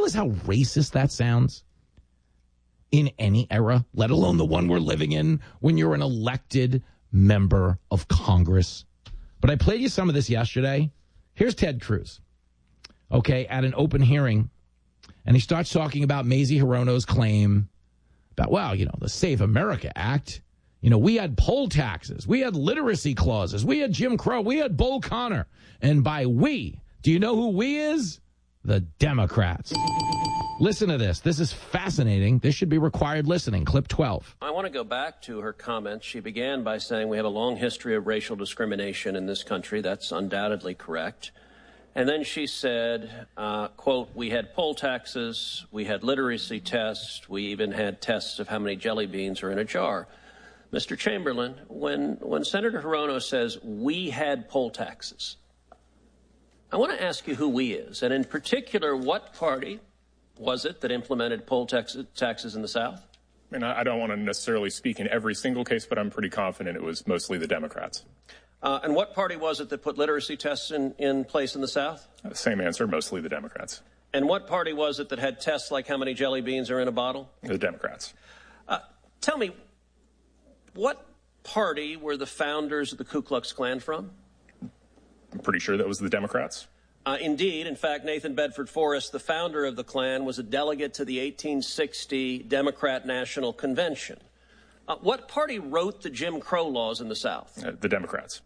realize how racist that sounds? In any era, let alone the one we're living in, when you're an elected member of Congress. But I played you some of this yesterday. Here's Ted Cruz, okay, at an open hearing, and he starts talking about Mazie Hirono's claim about, well, the Save America Act. We had poll taxes. We had literacy clauses. We had Jim Crow. We had Bull Connor. And by we, do you know who we is? The Democrats. Listen to this. This is fascinating. This should be required listening. Clip 12. I want to go back to her comments. She began by saying we have a long history of racial discrimination in this country. That's undoubtedly correct. And then she said, quote, we had poll taxes, we had literacy tests, we even had tests of how many jelly beans are in a jar. Mr. Chamberlain, when Senator Hirono says we had poll taxes, I want to ask you who we is, and in particular, what party was it that implemented poll taxes in the South? I don't want to necessarily speak in every single case, but I'm pretty confident it was mostly the Democrats. And what party was it that put literacy tests in place in the South? Same answer, mostly the Democrats. And what party was it that had tests like how many jelly beans are in a bottle? The Democrats. Tell me, what party were the founders of the Ku Klux Klan from? I'm pretty sure that was the Democrats. Indeed. In fact, Nathan Bedford Forrest, the founder of the Klan, was a delegate to the 1860 Democrat National Convention. What party wrote the Jim Crow laws in the South? The Democrats.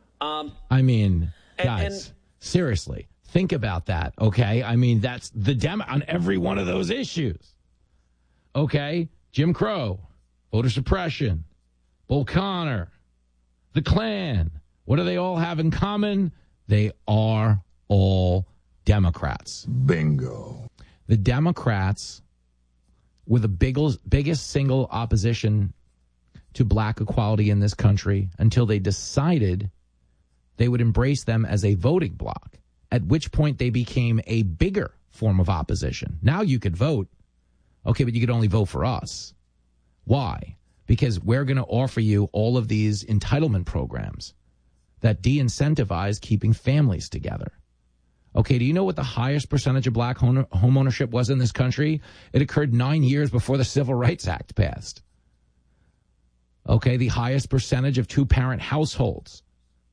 Guys, seriously, think about that, okay? That's the on every one of those issues. Okay? Jim Crow, voter suppression, Bull Connor, the Klan. What do they all have in common? They are all Democrats. Bingo. The Democrats were the biggest single opposition to black equality in this country until they decided they would embrace them as a voting bloc, at which point they became a bigger form of opposition. Now you could vote, okay, but you could only vote for us. Why? Because we're going to offer you all of these entitlement programs that de-incentivize keeping families together. Okay, do you know what the highest percentage of black home ownership was in this country? It occurred 9 years before the Civil Rights Act passed. Okay, the highest percentage of two-parent households.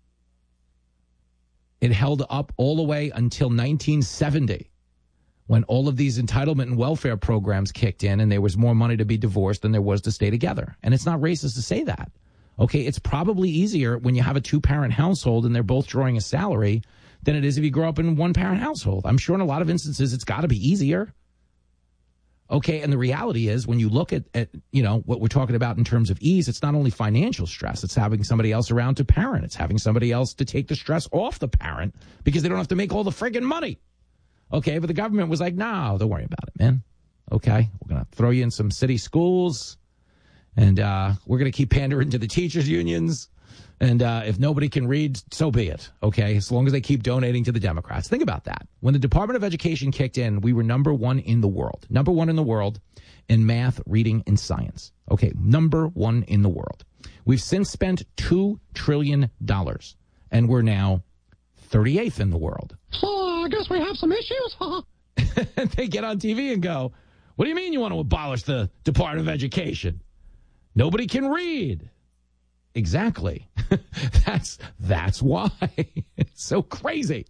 It held up all the way until 1970, when all of these entitlement and welfare programs kicked in and there was more money to be divorced than there was to stay together. And it's not racist to say that. Okay, it's probably easier when you have a two-parent household and they're both drawing a salary than it is if you grow up in a one-parent household. I'm sure in a lot of instances it's got to be easier. Okay, and the reality is when you look at what we're talking about in terms of ease, it's not only financial stress. It's having somebody else around to parent. It's having somebody else to take the stress off the parent because they don't have to make all the friggin' money. Okay, but the government was like, no, don't worry about it, man. Okay, we're going to throw you in some city schools, and we're going to keep pandering to the teachers' unions. And if nobody can read, so be it, okay, as long as they keep donating to the Democrats. Think about that. When the Department of Education kicked in, we were number one in the world in math, reading, and science. Okay, number one in the world. We've since spent $2 trillion, and we're now 38th in the world. Oh, I guess we have some issues. They get on TV and go, what do you mean you want to abolish the Department of Education? Nobody can read. Exactly. That's why. It's so crazy.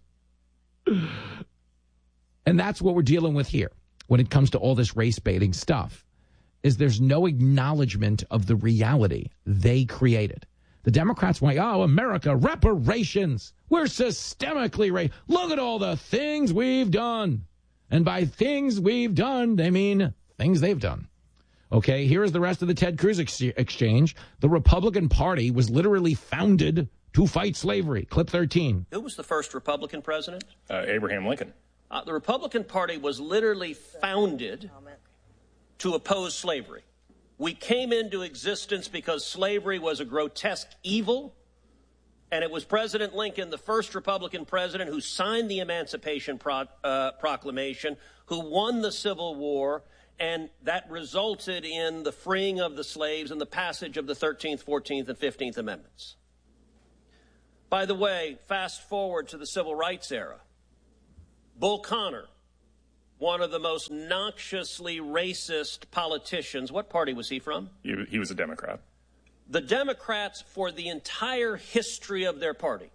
And that's what we're dealing with here when it comes to all this race baiting stuff, is there's no acknowledgement of the reality they created. The Democrats went, oh, America, reparations. We're systemically racist. Look at all the things we've done. And by things we've done, they mean things they've done. Okay, here is the rest of the Ted Cruz exchange. The Republican Party was literally founded to fight slavery. Clip 13. Who was the first Republican president? Abraham Lincoln. The Republican Party was literally founded to oppose slavery. We came into existence because slavery was a grotesque evil, and it was President Lincoln, the first Republican president, who signed the Emancipation Proclamation, who won the Civil War, and that resulted in the freeing of the slaves and the passage of the 13th, 14th, and 15th Amendments. By the way, fast forward to the Civil Rights era. Bull Connor, one of the most noxiously racist politicians. What party was he from? He was a Democrat. The Democrats, for the entire history of their party,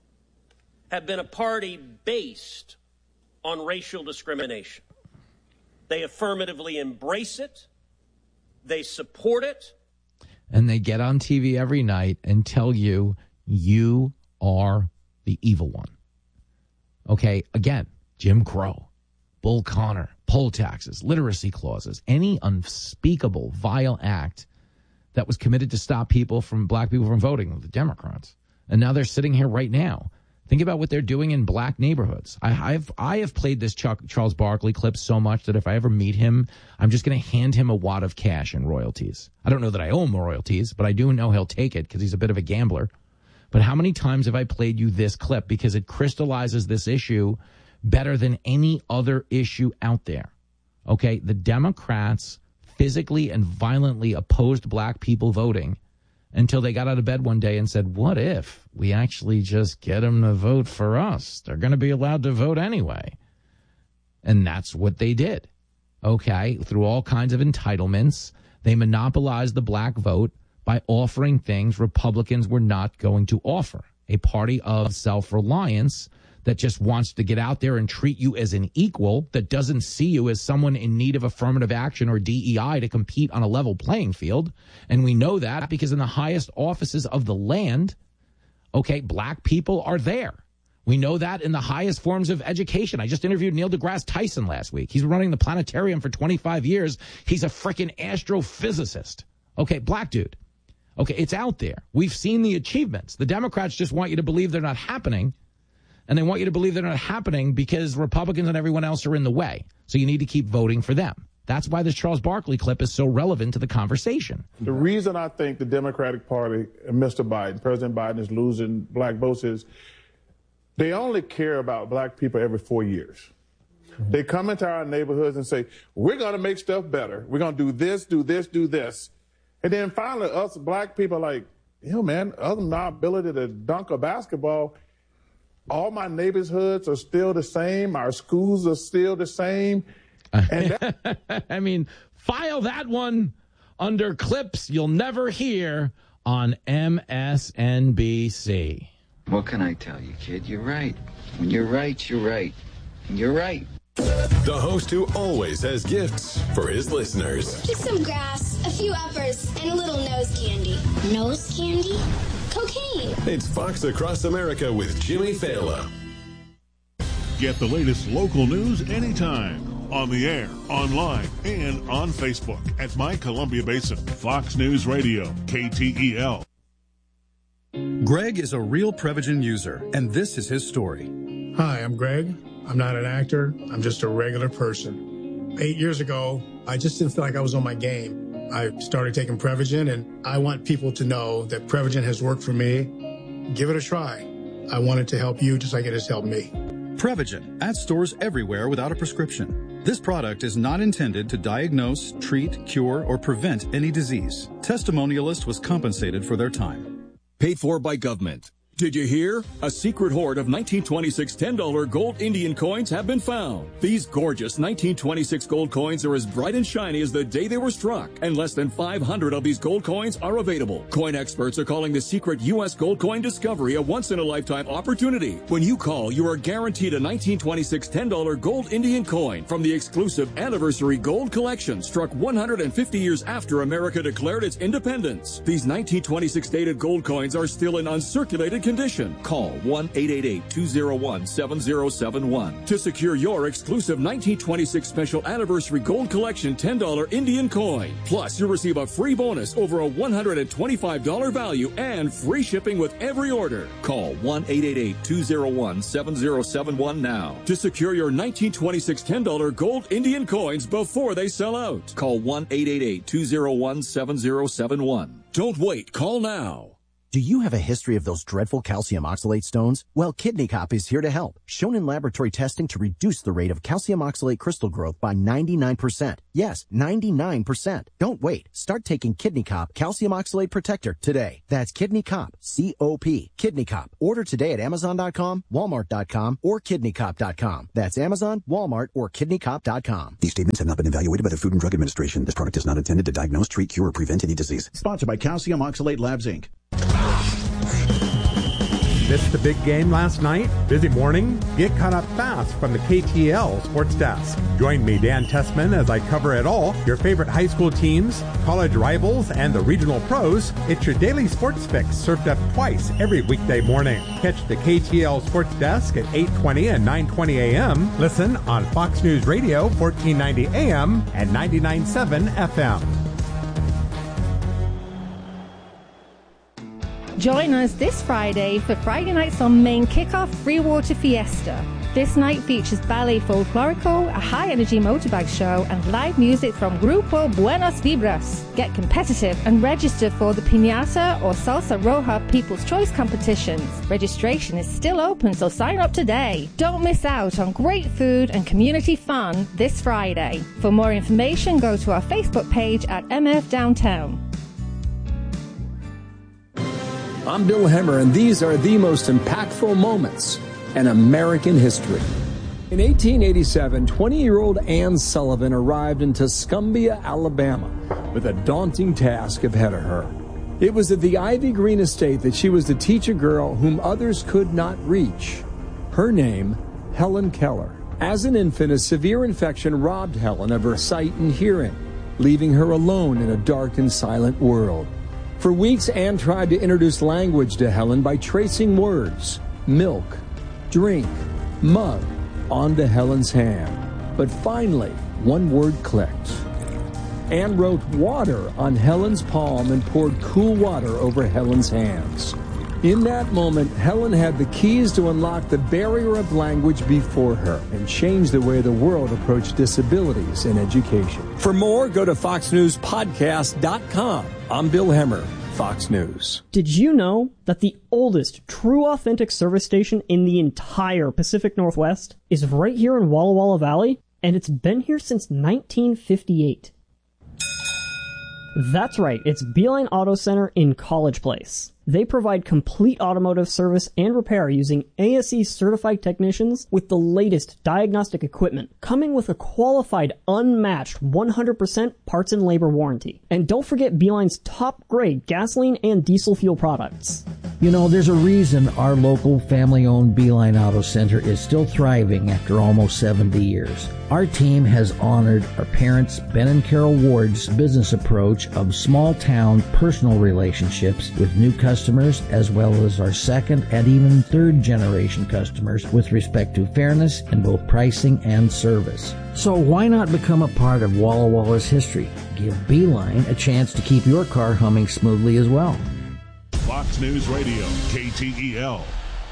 have been a party based on racial discrimination. They affirmatively embrace it. They support it. And they get on TV every night and tell you, you are the evil one. Okay, again, Jim Crow, Bull Connor, poll taxes, literacy clauses, any unspeakable, vile act that was committed to stop black people from voting, the Democrats. And now they're sitting here right now. Think about what they're doing in black neighborhoods. I have played this Charles Barkley clip so much that if I ever meet him, I'm just going to hand him a wad of cash in royalties. I don't know that I owe him royalties, but I do know he'll take it because he's a bit of a gambler. But how many times have I played you this clip? Because it crystallizes this issue better than any other issue out there. Okay, the Democrats physically and violently opposed black people voting until they got out of bed one day and said, what if we actually just get them to vote for us? They're going to be allowed to vote anyway. And that's what they did. Okay, through all kinds of entitlements, they monopolized the black vote by offering things Republicans were not going to offer. A party of self-reliance that just wants to get out there and treat you as an equal, that doesn't see you as someone in need of affirmative action or DEI to compete on a level playing field. And we know that because in the highest offices of the land, okay, black people are there. We know that in the highest forms of education. I just interviewed Neil deGrasse Tyson last week. He's running the planetarium for 25 years. He's a freaking astrophysicist. Okay, black dude. Okay, it's out there. We've seen the achievements. The Democrats just want you to believe they're not happening. And they want you to believe they're not happening because Republicans and everyone else are in the way. So you need to keep voting for them. That's why this Charles Barkley clip is so relevant to the conversation. The reason I think the Democratic Party and Mr. Biden, President Biden, is losing black votes is they only care about black people every 4 years. Mm-hmm. They come into our neighborhoods and say, we're going to make stuff better. We're going to do this, do this, do this. And then finally, us black people are like, man, other than our ability to dunk a basketball, all my neighborhoods are still the same. Our schools are still the same. And I mean, file that one under clips you'll never hear on MSNBC. What can I tell you, kid? You're right. When you're right, you're right. And you're right. The host who always has gifts for his listeners. Just some grass, a few uppers, and a little nose candy. Nose candy? Cocaine. It's Fox Across America with Jimmy Fallon. Get the latest local news anytime. On the air, online, and on Facebook at My Columbia Basin. Fox News Radio, KTEL. Greg is a real Prevagen user, and this is his story. Hi, I'm Greg. I'm not an actor. I'm just a regular person. 8 years ago, I just didn't feel like I was on my game. I started taking Prevagen, and I want people to know that Prevagen has worked for me. Give it a try. I want it to help you just like it has helped me. Prevagen, at stores everywhere without a prescription. This product is not intended to diagnose, treat, cure, or prevent any disease. Testimonialist was compensated for their time. Paid for by government. Did you hear? A secret hoard of 1926 $10 gold Indian coins have been found. These gorgeous 1926 gold coins are as bright and shiny as the day they were struck, and less than 500 of these gold coins are available. Coin experts are calling the secret U.S. gold coin discovery a once-in-a-lifetime opportunity. When you call, you are guaranteed a 1926 $10 gold Indian coin from the exclusive Anniversary Gold Collection, struck 150 years after America declared its independence. These 1926 dated gold coins are still in uncirculated condition. Call 1-888-201-7071 to secure your exclusive 1926 Special Anniversary Gold Collection $10 Indian coin. Plus, you'll receive a free bonus over a $125 value and free shipping with every order. Call 1-888-201-7071 now to secure your 1926 $10 gold Indian coins before they sell out. Call 1-888-201-7071. Don't wait. Call now. Do you have a history of those dreadful calcium oxalate stones? Well, Kidney Cop is here to help. Shown in laboratory testing to reduce the rate of calcium oxalate crystal growth by 99%. Yes, 99%. Don't wait. Start taking Kidney Cop Calcium Oxalate Protector today. That's Kidney Cop, C-O-P. Kidney Cop. Order today at Amazon.com, Walmart.com, or KidneyCop.com. That's Amazon, Walmart, or KidneyCop.com. These statements have not been evaluated by the Food and Drug Administration. This product is not intended to diagnose, treat, cure, or prevent any disease. Sponsored by Calcium Oxalate Labs, Inc. Missed the big game last night? Busy morning? Get caught up fast from the KTL Sports Desk. Join me, Dan Tessman, as I cover it all. Your favorite high school teams, college rivals, and the regional pros. It's your daily sports fix served up twice every weekday morning. Catch the KTL Sports Desk at 8:20 and 9:20 a.m. Listen on Fox News Radio, 1490 a.m. and 99.7 FM. Join us this Friday for Friday Nights on Main Kickoff Free Water Fiesta. This night features Ballet Folklorico, a high-energy motorbike show, and live music from Grupo Buenos Vibras. Get competitive and register for the Piñata or Salsa Roja People's Choice competitions. Registration is still open, so sign up today. Don't miss out on great food and community fun this Friday. For more information, go to our Facebook page at MF Downtown. I'm Bill Hemmer, and these are the most impactful moments in American history. In 1887, 20-year-old Anne Sullivan arrived in Tuscumbia, Alabama, with a daunting task ahead of her. It was at the Ivy Green estate that she was to teach a girl whom others could not reach. Her name, Helen Keller. As an infant, a severe infection robbed Helen of her sight and hearing, leaving her alone in a dark and silent world. For weeks, Anne tried to introduce language to Helen by tracing words, milk, drink, mug, onto Helen's hand. But finally, one word clicked. Anne wrote water on Helen's palm and poured cool water over Helen's hands. In that moment, Helen had the keys to unlock the barrier of language before her and change the way the world approached disabilities in education. For more, go to foxnewspodcast.com. I'm Bill Hemmer, Fox News. Did you know that the oldest true authentic service station in the entire Pacific Northwest is right here in Walla Walla Valley? And it's been here since 1958. That's right, it's Beeline Auto Center in College Place. They provide complete automotive service and repair using ASE certified technicians with the latest diagnostic equipment, coming with a qualified, unmatched 100% parts and labor warranty. And don't forget Beeline's top grade gasoline and diesel fuel products. You know, there's a reason our local family-owned Beeline Auto Center is still thriving after almost 70 years. Our team has honored our parents, Ben and Carol Ward's business approach of small-town personal relationships with new customers, as well as our second and even third generation customers with respect to fairness in both pricing and service. So why not become a part of Walla Walla's history? Give Beeline a chance to keep your car humming smoothly as well. Fox News Radio, KTEL.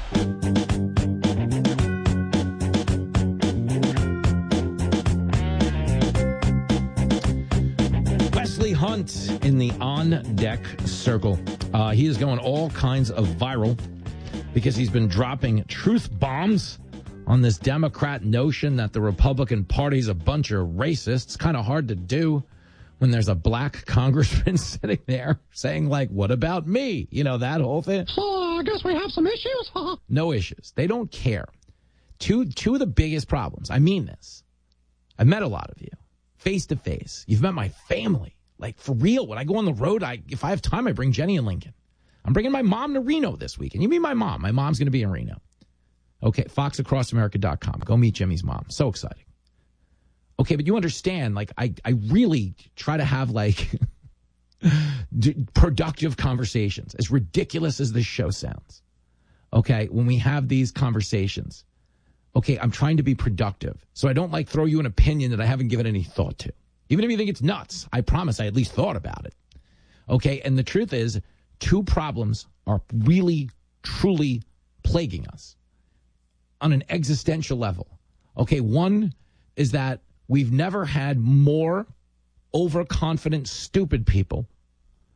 Wesley Hunt in the on-deck circle. He is going all kinds of viral because he's been dropping truth bombs on this Democrat notion that the Republican Party's a bunch of racists. Kind of hard to do when there's a black congressman sitting there saying, like, what about me? You know, that whole thing. So I guess we have some issues. No issues. They don't care. Two of the biggest problems. I mean this. I've met a lot of you face to face. You've met my family. Like, for real, when I go on the road, if I have time, I bring Jenny and Lincoln. I'm bringing my mom to Reno this week. And you meet my mom. My mom's going to be in Reno. Okay, foxacrossamerica.com. Go meet Jimmy's mom. So exciting. Okay, but you understand, like, I really try to have, like, productive conversations, as ridiculous as this show sounds. Okay, when we have these conversations, okay, I'm trying to be productive. So I don't, like, throw you an opinion that I haven't given any thought to. Even if you think it's nuts, I promise I at least thought about it. Okay, and the truth is, two problems are really, truly plaguing us on an existential level. Okay, one is that we've never had more overconfident, stupid people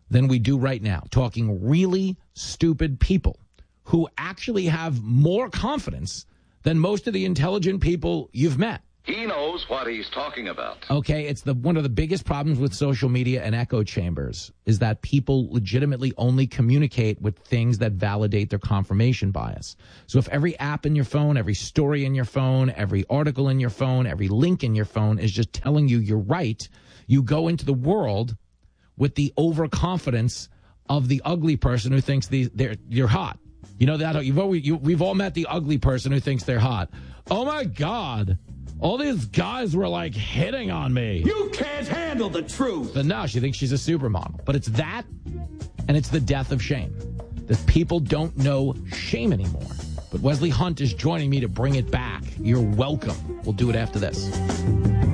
than we do right now, talking really stupid people who actually have more confidence than most of the intelligent people you've met. He knows what he's talking about. Okay, it's one of the biggest problems with social media and echo chambers is that people legitimately only communicate with things that validate their confirmation bias. So if every app in your phone, every story in your phone, every article in your phone, every link in your phone is just telling you you're right, you go into the world with the overconfidence of the ugly person who thinks you're hot. You know that we've all met the ugly person who thinks they're hot. Oh my God. All these guys were like hitting on me. You can't handle the truth. But no, she thinks she's a supermodel. But it's that, and it's the death of shame. That people don't know shame anymore. But Wesley Hunt is joining me to bring it back. You're welcome. We'll do it after this.